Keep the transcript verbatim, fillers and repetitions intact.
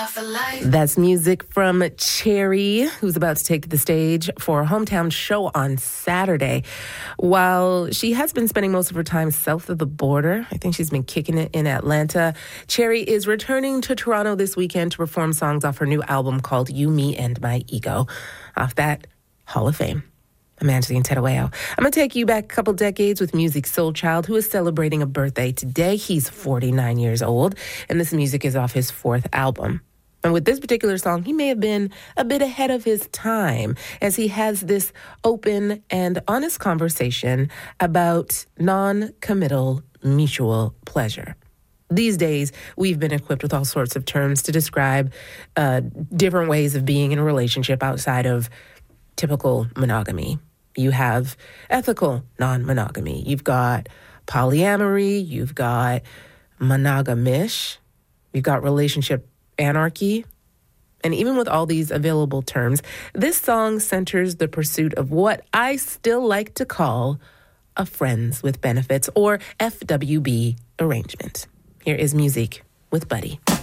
That's music from Cherry, who's about to take the stage for a hometown show on Saturday. While she has been spending most of her time south of the border, I think she's been kicking it in Atlanta, Cherry is returning to Toronto this weekend to perform songs off her new album called You, Me, and My Ego. Off that, Hall of Fame. I'm Angeline Tedaweo. I'm going to take you back a couple decades with Musiq Soulchild, who is celebrating a birthday today. He's forty-nine years old, and this music is off his fourth album. And with this particular song, he may have been a bit ahead of his time, as he has this open and honest conversation about non-committal mutual pleasure. These days, we've been equipped with all sorts of terms to describe uh, different ways of being in a relationship outside of typical monogamy. You have ethical non-monogamy. You've got polyamory. You've got monogamish. You've got relationship anarchy. And even with all these available terms, this song centers the pursuit of what I still like to call a friends with benefits, or F W B arrangement. Here is Musiq with Buddy.